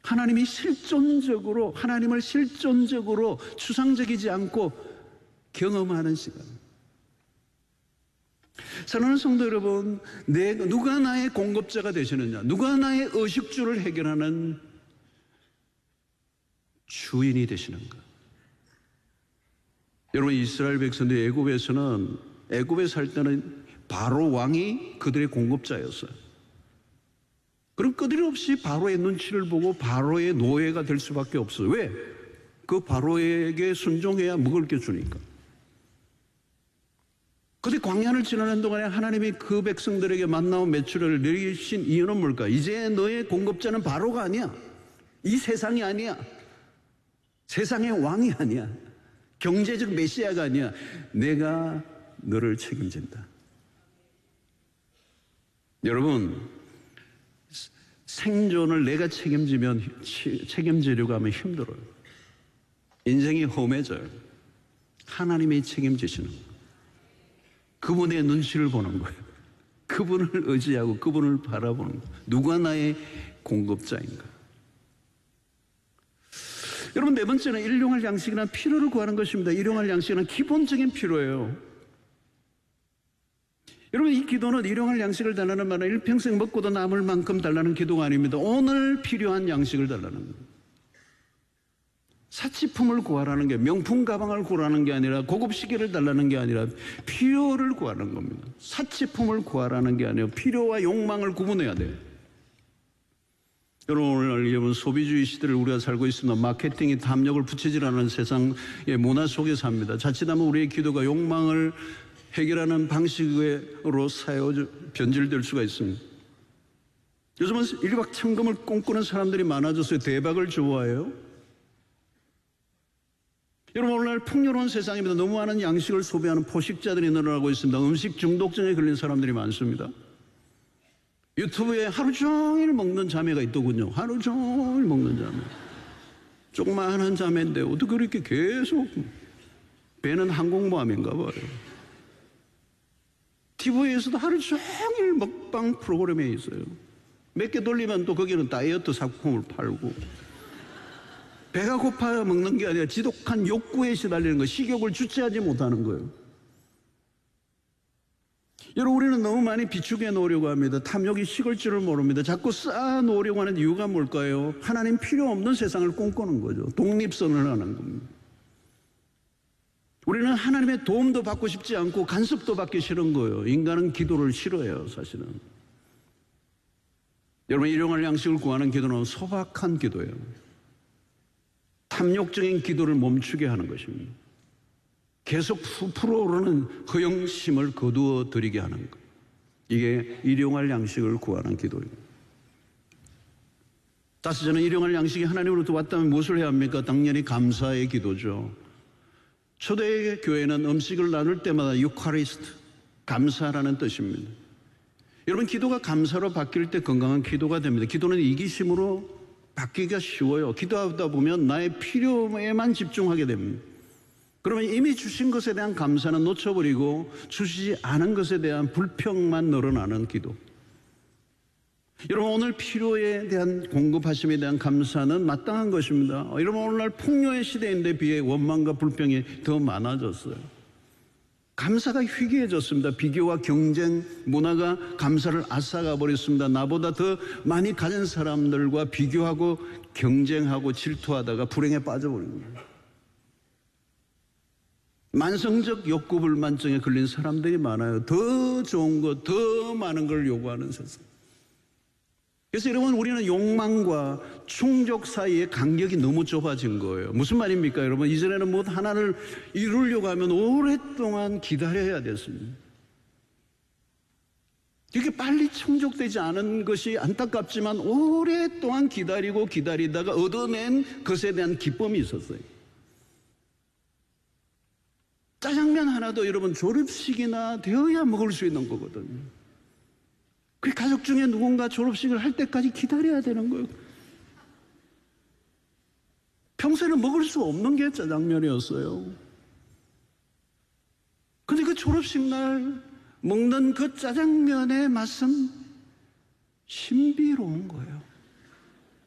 하나님을 실존적으로 추상적이지 않고 경험하는 시간. 사랑하는 성도 여러분, 누가 나의 공급자가 되시느냐, 누가 나의 의식주를 해결하는 주인이 되시는가? 여러분, 이스라엘 백성들이 애굽에 살 때는 바로 왕이 그들의 공급자였어요. 그럼 끝없이 바로의 눈치를 보고 바로의 노예가 될 수밖에 없어요. 왜? 그 바로에게 순종해야 먹을 게 주니까. 그런데 광야를 지나는 동안에 하나님이 그 백성들에게 만나온 메추라를 내리신 이유는 뭘까? 이제 너의 공급자는 바로가 아니야. 이 세상이 아니야. 세상의 왕이 아니야. 경제적 메시아가 아니야. 내가 너를 책임진다. 여러분, 생존을 내가 책임지려고 하면 힘들어요. 인생이 험해져요. 하나님이 책임지시는 거예요. 그분의 눈치를 보는 거예요. 그분을 의지하고 그분을 바라보는 거예요. 누가 나의 공급자인가? 여러분, 네 번째는 일용할 양식이나 필요를 구하는 것입니다. 일용할 양식은 기본적인 필요예요. 여러분, 이 기도는 일용할 양식을 달라는 말은 일평생 먹고도 남을 만큼 달라는 기도가 아닙니다. 오늘 필요한 양식을 달라는 겁니다. 사치품을 구하라는 게, 명품 가방을 구하라는 게 아니라, 고급 시계를 달라는 게 아니라 필요를 구하는 겁니다. 사치품을 구하라는 게 아니라 필요와 욕망을 구분해야 돼요. 여러분, 오늘 소비주의 시대를 우리가 살고 있습니다. 마케팅이 탐욕을 부채질하는 세상의 문화 속에 삽니다. 자칫하면 우리의 기도가 욕망을 해결하는 방식으로 변질될 수가 있습니다. 요즘은 일확천금을 꿈꾸는 사람들이 많아졌어요. 대박을 좋아해요. 여러분, 오늘날 풍요로운 세상입니다. 너무 많은 양식을 소비하는 포식자들이 늘어나고 있습니다. 음식 중독증에 걸린 사람들이 많습니다. 유튜브에 하루 종일 먹는 자매가 있더군요. 하루 종일 먹는 자매. 조그마한 자매인데 어떻게 그렇게 계속, 배는 항공모함인가 봐요. TV에서도 하루 종일 먹방 프로그램에 있어요. 몇 개 돌리면 또 거기는 다이어트 상품을 팔고. 배가 고파야 먹는 게 아니라 지독한 욕구에 시달리는 거, 식욕을 주체하지 못하는 거예요. 여러분, 우리는 너무 많이 비축해 놓으려고 합니다. 탐욕이 식을 줄을 모릅니다. 자꾸 쌓아 놓으려고 하는 이유가 뭘까요? 하나님 필요 없는 세상을 꿈꾸는 거죠. 독립선을 하는 겁니다. 우리는 하나님의 도움도 받고 싶지 않고 간섭도 받기 싫은 거예요. 인간은 기도를 싫어해요, 사실은. 여러분, 일용할 양식을 구하는 기도는 소박한 기도예요. 탐욕적인 기도를 멈추게 하는 것입니다. 계속 부풀어오르는 허영심을 거두어 드리게 하는 것. 이게 일용할 양식을 구하는 기도입니다. 다시 저는 일용할 양식이 하나님으로부터 왔다면 무엇을 해야 합니까? 당연히 감사의 기도죠. 초대 교회는 음식을 나눌 때마다 유카리스트, 감사라는 뜻입니다. 여러분, 기도가 감사로 바뀔 때 건강한 기도가 됩니다. 기도는 이기심으로 바뀌기가 쉬워요. 기도하다 보면 나의 필요에만 집중하게 됩니다. 그러면 이미 주신 것에 대한 감사는 놓쳐버리고 주시지 않은 것에 대한 불평만 늘어나는 기도. 여러분, 오늘 필요에 대한 공급하심에 대한 감사는 마땅한 것입니다. 여러분, 오늘날 풍요의 시대인데 비해 원망과 불평이 더 많아졌어요. 감사가 희귀해졌습니다. 비교와 경쟁 문화가 감사를 앗아가 버렸습니다. 나보다 더 많이 가진 사람들과 비교하고 경쟁하고 질투하다가 불행에 빠져버립니다. 만성적 욕구 불만증에 걸린 사람들이 많아요. 더 좋은 것, 더 많은 걸 요구하는 세상. 그래서 여러분, 우리는 욕망과 충족 사이의 간격이 너무 좁아진 거예요. 무슨 말입니까, 여러분? 이전에는 뭐 하나를 이루려고 하면 오랫동안 기다려야 됐습니다. 이렇게 빨리 충족되지 않은 것이 안타깝지만 오랫동안 기다리다가 얻어낸 것에 대한 기쁨이 있었어요. 짜장면 하나도 여러분 졸업식이나 되어야 먹을 수 있는 거거든요. 그 가족 중에 누군가 졸업식을 할 때까지 기다려야 되는 거예요. 평소에는 먹을 수 없는 게 짜장면이었어요. 근데 그 졸업식 날 먹는 그 짜장면의 맛은 신비로운 거예요.